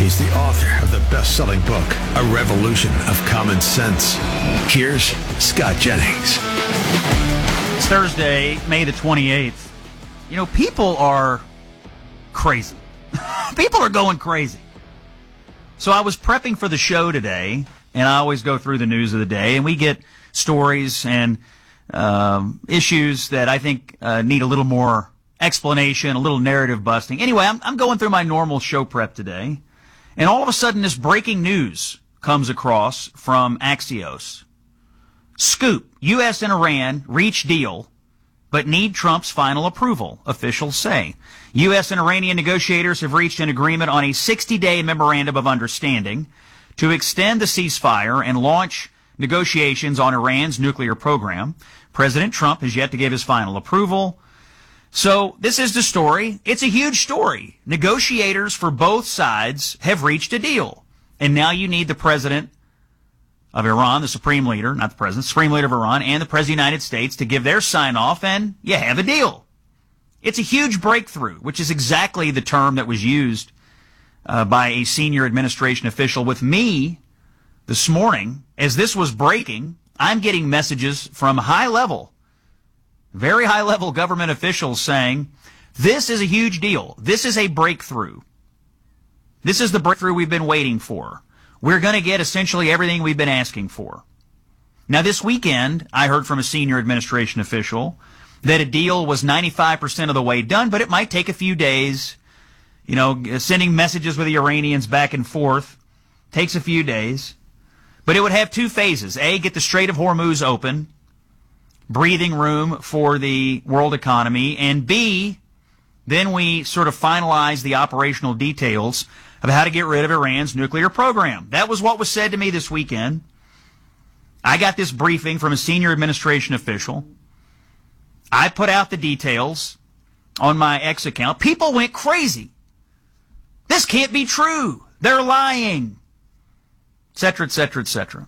He's the author of the best-selling book, A Revolution of Common Sense. Here's Scott Jennings. It's Thursday, May the 28th. You know, people are crazy. People are going crazy. So I was prepping for the show today, and I always go through the news of the day, and we get stories and issues that I think need a little more explanation, a little narrative busting. Anyway, I'm going through my normal show prep today, and all of a sudden this breaking news comes across from Axios. Scoop, U.S. and Iran reach deal, but need Trump's final approval, officials say. U.S. and Iranian negotiators have reached an agreement on a 60-day memorandum of understanding to extend the ceasefire and launch negotiations on Iran's nuclear program. President Trump has yet to give his final approval. So this is the story. It's a huge story. Negotiators for both sides have reached a deal. And now you need the president of Iran, the supreme leader, not the president, supreme leader of Iran, and the president of the United States to give their sign-off, and you have a deal. It's a huge breakthrough, which is exactly the term that was used by a senior administration official with me this morning. As this was breaking, I'm getting messages from high-level, very high-level government officials saying, this is a huge deal. This is a breakthrough. This is the breakthrough we've been waiting for. We're going to get essentially everything we've been asking for. Now, this weekend, I heard from a senior administration official that a deal was 95% of the way done, but it might take a few days. You know, sending messages with the Iranians back and forth takes a few days. But it would have two phases. A, get the Strait of Hormuz open, breathing room for the world economy, and B, then we sort of finalize the operational details of how to get rid of Iran's nuclear program. That was what was said to me this weekend. I got this briefing from a senior administration official. I put out the details on my X account. People went crazy. This can't be true. They're lying. Et cetera, et cetera, et cetera.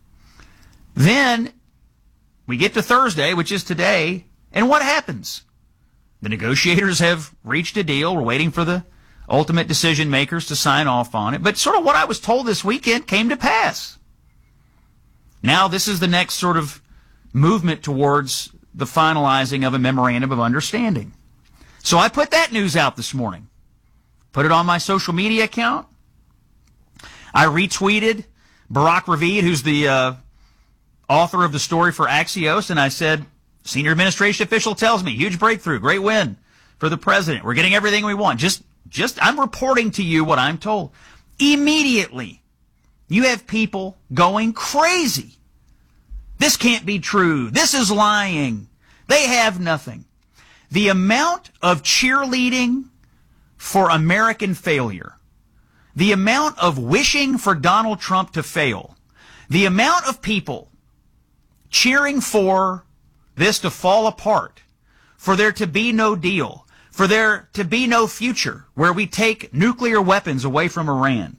Then we get to Thursday, which is today, and what happens? The negotiators have reached a deal. We're waiting for the ultimate decision makers to sign off on it. But sort of what I was told this weekend came to pass. Now this is the next sort of movement towards the finalizing of a memorandum of understanding. So I put that news out this morning. Put it on my social media account. I retweeted Barack Ravid, who's the author of the story for Axios, and I said, senior administration official tells me, huge breakthrough, great win for the president. We're getting everything we want. Just I'm reporting to you what I'm told. Immediately, you have people going crazy. This can't be true. This is lying. They have nothing. The amount of cheerleading for American failure, the amount of wishing for Donald Trump to fail, the amount of people cheering for this to fall apart, for there to be no deal, for there to be no future where we take nuclear weapons away from Iran.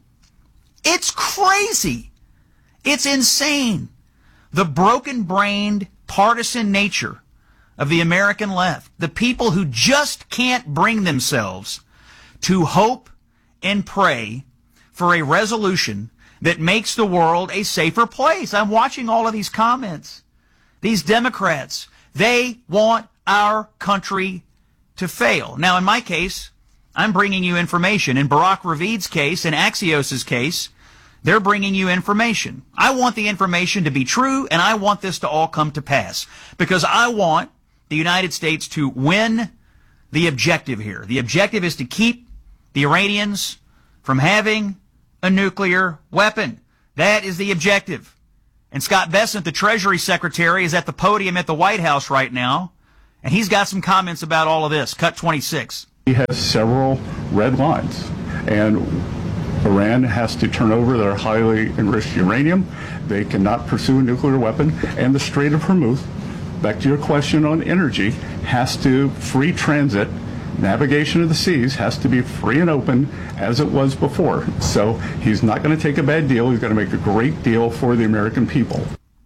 It's crazy. It's insane. The broken-brained, partisan nature of the American left, the people who just can't bring themselves to hope and pray for a resolution that makes the world a safer place. I'm watching all of these comments. These Democrats, they want our country to fail. Now, in my case, I'm bringing you information. In Barack Ravid's case, in Axios' case, they're bringing you information. I want the information to be true, and I want this to all come to pass because I want the United States to win the objective here. The objective is to keep the Iranians from having a nuclear weapon. That is the objective. And Scott Bessent, the Treasury Secretary, is at the podium at the White House right now, and he's got some comments about all of this. Cut 26. He has several red lines, and Iran has to turn over their highly enriched uranium. They cannot pursue a nuclear weapon, and the Strait of Hormuz, back to your question on energy, has to free transit. Navigation of the seas has to be free and open as it was before. So he's not going to take a bad deal. He's going to make a great deal for the American people.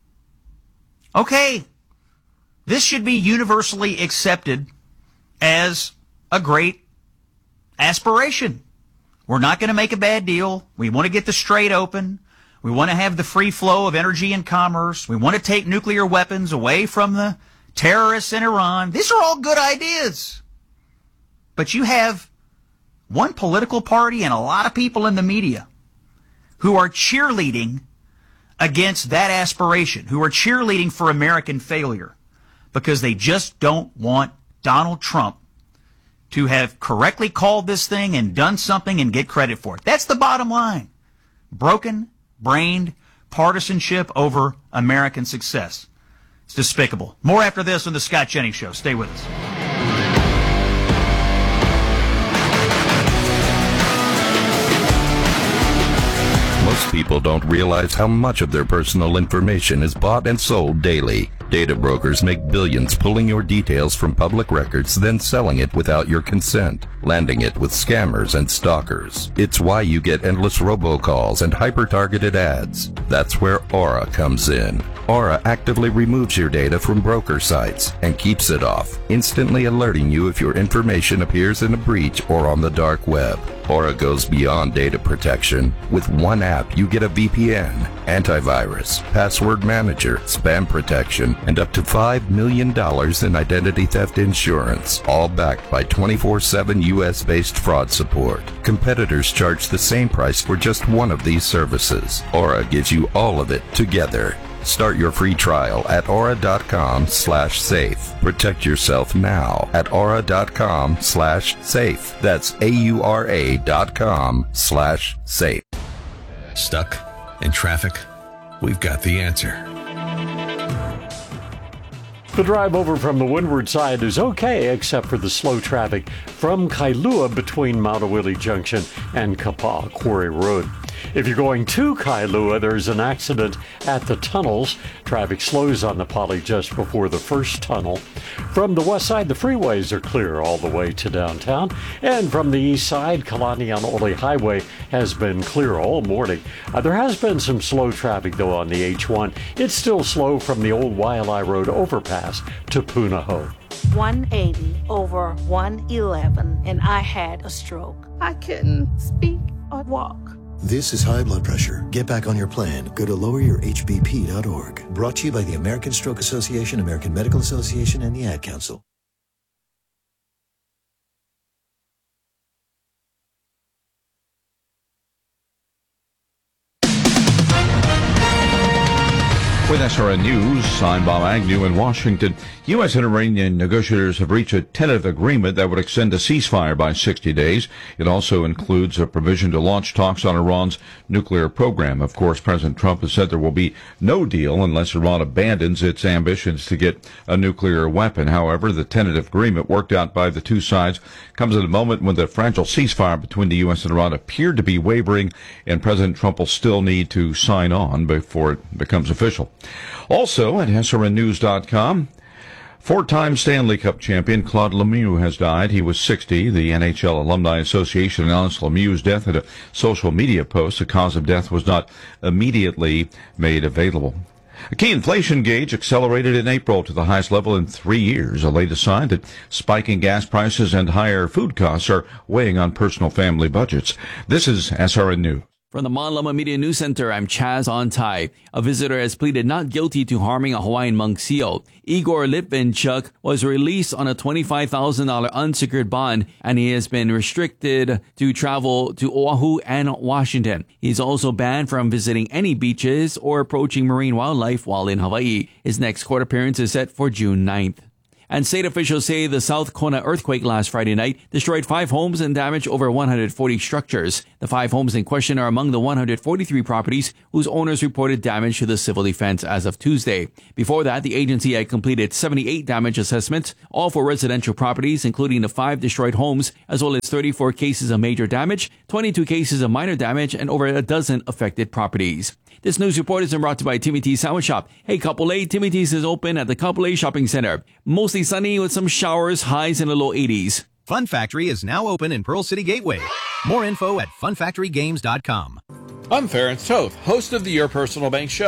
Okay. This should be universally accepted as a great aspiration. We're not going to make a bad deal. We want to get the Strait open. We want to have the free flow of energy and commerce. We want to take nuclear weapons away from the terrorists in Iran. These are all good ideas. But you have one political party and a lot of people in the media who are cheerleading against that aspiration, who are cheerleading for American failure because they just don't want Donald Trump to have correctly called this thing and done something and get credit for it. That's the bottom line. Broken-brained partisanship over American success. It's despicable. More after this on the Scott Jennings Show. Stay with us. Most people don't realize how much of their personal information is bought and sold daily. Data brokers make billions pulling your details from public records, then selling it without your consent, landing it with scammers and stalkers. It's why you get endless robocalls and hyper-targeted ads. That's where Aura comes in. Aura actively removes your data from broker sites and keeps it off, instantly alerting you if your information appears in a breach or on the dark web. Aura goes beyond data protection. With one app, you get a VPN, antivirus, password manager, spam protection, and up to $5 million in identity theft insurance, all backed by 24/7 U.S.-based fraud support. Competitors charge the same price for just one of these services. Aura gives you all of it together. Start your free trial at aura.com/safe. Protect yourself now at aura.com/safe. That's AURA.com/safe. Stuck in traffic? We've got the answer. The drive over from the windward side is okay, except for the slow traffic from Kailua between Maunawili Junction and Kapaa Quarry Road. If you're going to Kailua, there's an accident at the tunnels. Traffic slows on the Poly just before the first tunnel. From the west side, the freeways are clear all the way to downtown. And from the east side, Kalanianaole Highway has been clear all morning. There has been some slow traffic, though, on the H1. It's still slow from the old Waialae Road overpass to Punahou. 180 over 111, and I had a stroke. I couldn't speak or walk. This is high blood pressure. Get back on your plan. Go to loweryourhbp.org. Brought to you by the American Stroke Association, American Medical Association, and the Ad Council. With SRN News, I'm Bob Agnew in Washington. U.S. and Iranian negotiators have reached a tentative agreement that would extend the ceasefire by 60 days. It also includes a provision to launch talks on Iran's nuclear program. Of course, President Trump has said there will be no deal unless Iran abandons its ambitions to get a nuclear weapon. However, the tentative agreement worked out by the two sides comes at a moment when the fragile ceasefire between the U.S. and Iran appeared to be wavering, and President Trump will still need to sign on before it becomes official. Also at SRNnews.com, four-time Stanley Cup champion Claude Lemieux has died. He was 60. The NHL Alumni Association announced Lemieux's death in a social media post. The cause of death was not immediately made available. A key inflation gauge accelerated in April to the highest level in 3 years, a latest sign that spiking gas prices and higher food costs are weighing on personal family budgets. This is SRN News. From the Mon Lama Media News Center, I'm Chaz Ontai. A visitor has pleaded not guilty to harming a Hawaiian monk seal. Igor Litvinchuk was released on a $25,000 unsecured bond, and he has been restricted to travel to Oahu and Washington. He's also banned from visiting any beaches or approaching marine wildlife while in Hawaii. His next court appearance is set for June 9th. And state officials say the South Kona earthquake last Friday night destroyed 5 homes and damaged over 140 structures. The 5 homes in question are among the 143 properties whose owners reported damage to the civil defense as of Tuesday. Before that, the agency had completed 78 damage assessments, all for residential properties, including the 5 destroyed homes, as well as 34 cases of major damage, 22 cases of minor damage, and over a dozen affected properties. This news report is brought to you by Timmy T's Sandwich Shop. Hey, Kapolei, Timmy T's is open at the Kapolei Shopping Center. Mostly sunny with some showers, highs in the low 80s. Fun Factory is now open in Pearl City Gateway. More info at funfactorygames.com. I'm Ference Toth, host of the Your Personal Bank Show.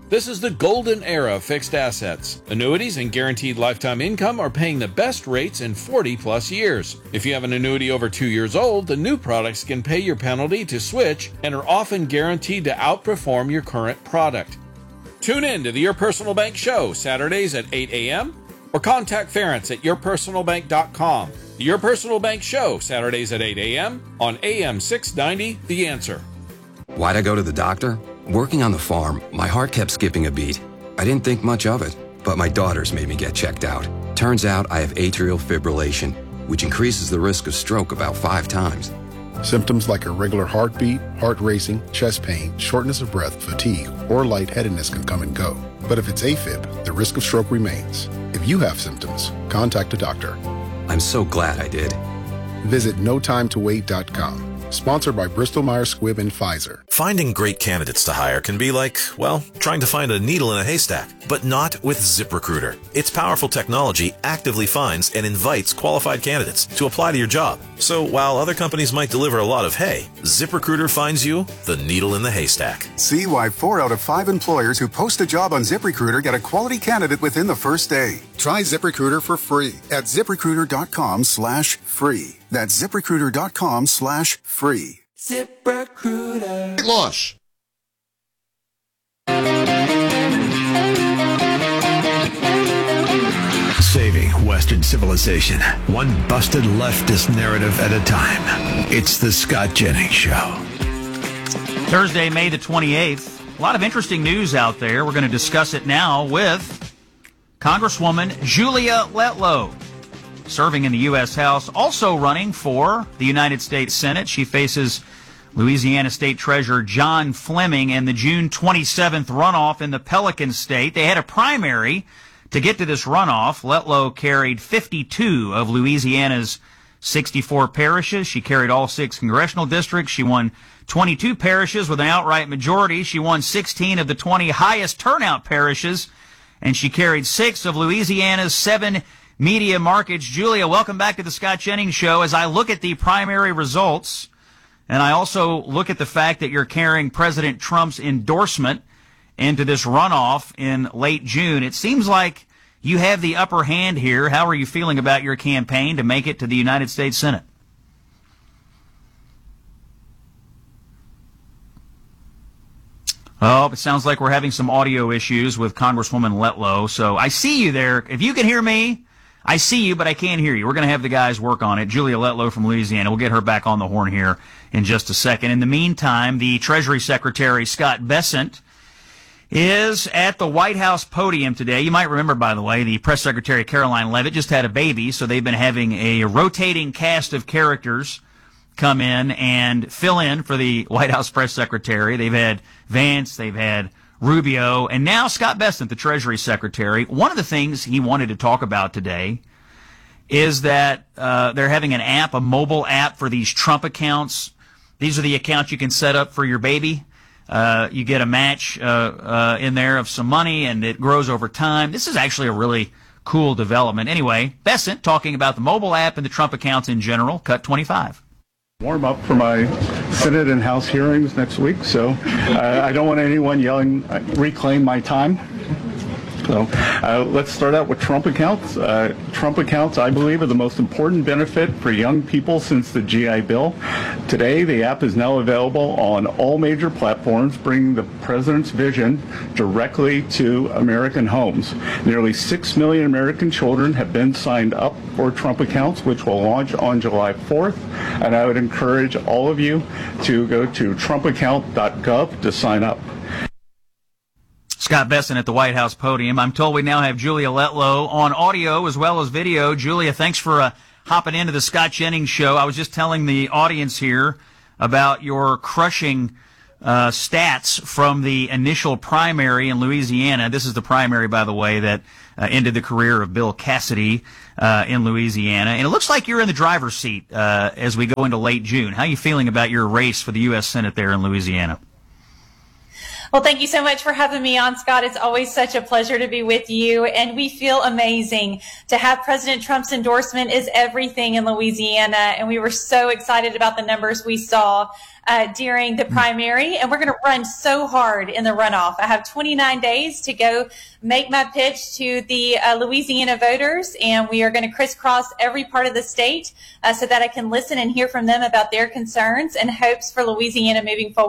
This is the golden era of fixed assets. Annuities and guaranteed lifetime income are paying the best rates in 40-plus years. If you have an annuity over 2 years old, the new products can pay your penalty to switch and are often guaranteed to outperform your current product. Tune in to the Your Personal Bank Show, Saturdays at 8 a.m., or contact Ference at yourpersonalbank.com. The Your Personal Bank Show, Saturdays at 8 a.m. on AM 690, The Answer. Why'd I go to the doctor? Working on the farm, my heart kept skipping a beat. I didn't think much of it, but my daughters made me get checked out. Turns out I have atrial fibrillation, which increases the risk of stroke about 5 times. Symptoms like irregular heartbeat, heart racing, chest pain, shortness of breath, fatigue, or lightheadedness can come and go. But if it's AFib, the risk of stroke remains. If you have symptoms, contact a doctor. I'm so glad I did. Visit notimetowait.com. Sponsored by Bristol-Myers Squibb and Pfizer. Finding great candidates to hire can be like, well, trying to find a needle in a haystack, but not with ZipRecruiter. Its powerful technology actively finds and invites qualified candidates to apply to your job. So while other companies might deliver a lot of hay, ZipRecruiter finds you the needle in the haystack. See why 4 out of 5 employers who post a job on ZipRecruiter get a quality candidate within the first day. Try ZipRecruiter for free at ZipRecruiter.com/free. That's ZipRecruiter.com/free. ZipRecruiter. Loss. Saving Western civilization, one busted leftist narrative at a time. It's the Scott Jennings Show. Thursday, May the 28th. A lot of interesting news out there. We're going to discuss it now with Congresswoman Julia Letlow, serving in the U.S. House, also running for the United States Senate. She faces Louisiana State Treasurer John Fleming in the June 27th runoff in the Pelican State. They had a primary to get to this runoff. Letlow carried 52 of Louisiana's 64 parishes. She carried all 6 congressional districts. She won 22 parishes with an outright majority. She won 16 of the 20 highest turnout parishes, and she carried 6 of Louisiana's 7 media markets. Julia, welcome back to the Scott Jennings Show. As I look at the primary results, and I also look at the fact that you're carrying President Trump's endorsement into this runoff in late June, it seems like you have the upper hand here. How are you feeling about your campaign to make it to the United States Senate? Oh, it sounds like we're having some audio issues with Congresswoman Letlow. So I see you there. If you can hear me, I see you, but I can't hear you. We're going to have the guys work on it. Julia Letlow from Louisiana. We'll get her back on the horn here in just a second. In the meantime, the Treasury Secretary, Scott Bessent, is at the White House podium today. You might remember, by the way, the Press Secretary Caroline Leavitt just had a baby, so they've been having a rotating cast of characters come in and fill in for the White House Press Secretary. They've had Vance, they've had Rubio, and now Scott Bessent, the Treasury Secretary. One of the things he wanted to talk about today is that they're having an app, a mobile app for these Trump accounts. These are the accounts you can set up for your baby. You get a match in there of some money, and it grows over time. This is actually a really cool development. Anyway, Bessent talking about the mobile app and the Trump accounts in general. Cut 25. Warm up for my Senate and House hearings next week, so I don't want anyone yelling, reclaim my time. So let's start out with Trump accounts. Trump accounts, I believe, are the most important benefit for young people since the GI Bill. Today, the app is now available on all major platforms, bringing the president's vision directly to American homes. Nearly 6 million American children have been signed up for Trump accounts, which will launch on July 4th. And I would encourage all of you to go to trumpaccount.gov to sign up. Scott Bessent at the White House podium. I'm told we now have Julia Letlow on audio as well as video. Julia, thanks for hopping into the Scott Jennings Show. I was just telling the audience here about your crushing stats from the initial primary in Louisiana. This is the primary, by the way, that ended the career of Bill Cassidy in Louisiana. And it looks like you're in the driver's seat as we go into late June. How are you feeling about your race for the U.S. Senate there in Louisiana? Well, thank you so much for having me on, Scott. It's always such a pleasure to be with you, and we feel amazing. To have President Trump's endorsement is everything in Louisiana, and we were so excited about the numbers we saw during the primary, and we're going to run so hard in the runoff. I have 29 days to go make my pitch to the Louisiana voters, and we are going to crisscross every part of the state so that I can listen and hear from them about their concerns and hopes for Louisiana moving forward.